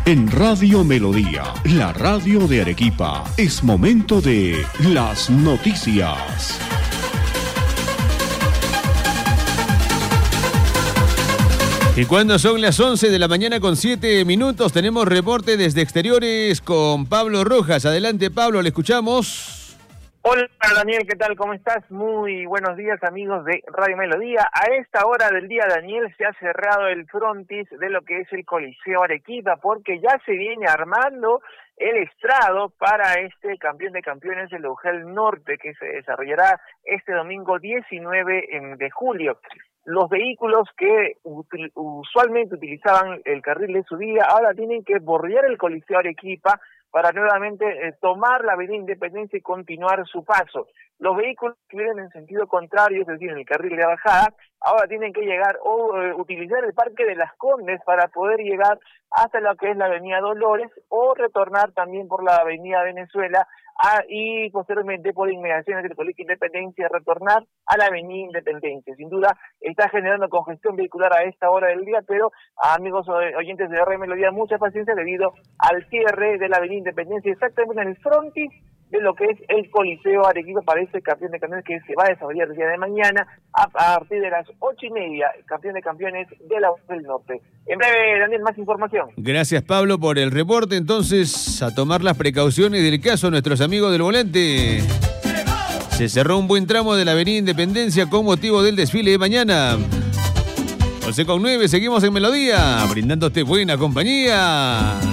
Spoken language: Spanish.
En Radio Melodía, la radio de Arequipa, es momento de las noticias. Y cuando son las 11 de la mañana con 7 minutos, tenemos reporte desde exteriores con Pablo Rojas. Adelante, Pablo, le escuchamos. Hola Daniel, ¿qué tal? ¿Cómo estás? Muy buenos días amigos de Radio Melodía. A esta hora del día, Daniel, se ha cerrado el frontis de lo que es el Coliseo Arequipa, porque ya se viene armando el estrado para este campeón de campeones del UGEL Norte, que se desarrollará este domingo 19 de julio. Los vehículos que usualmente utilizaban el carril de subida ahora tienen que bordear el Coliseo Arequipa para nuevamente tomar la avenida Independencia y continuar su paso. Los vehículos que vienen en sentido contrario, es decir, en el carril de bajada, ahora tienen que llegar o utilizar el Parque de las Condes para poder llegar hasta lo que es la avenida Dolores o retornar también por la avenida Venezuela y posteriormente por inmediaciones del Colegio Independencia retornar a la avenida Independencia. Sin duda está generando congestión vehicular a esta hora del día, pero amigos oyentes de Radio Melodía, mucha paciencia debido al cierre de la avenida Independencia, exactamente en el frontis de lo que es el Coliseo Arequipa para este campeón de campeones que se va a desarrollar el día de mañana a partir de las 8:30, campeón de campeones de la UGEL Norte. En breve, Daniel, más información. Gracias, Pablo, por el reporte. Entonces, a tomar las precauciones del caso, nuestros amigos del volante. Se cerró un buen tramo de la avenida Independencia con motivo del desfile de mañana. 11:09, seguimos en Melodía, brindándote buena compañía.